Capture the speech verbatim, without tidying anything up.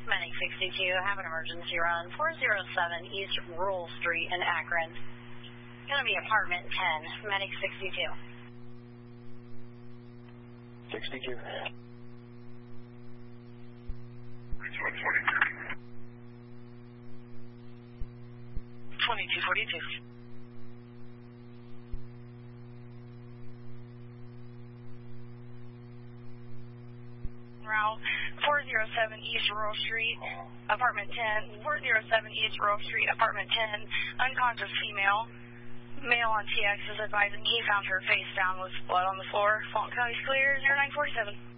Medic sixty-two, have an emergency run, four oh seven East Rural Street in Akron. Going to be apartment ten, Medic sixty-two. sixty-two. twenty-two forty-two. Route four oh seven East Rural Street, apartment ten, four oh seven East Rural Street, apartment ten, unconscious female, male on T X is advising he found her face down with blood on the floor. Fulton County's clear, zero nine four seven.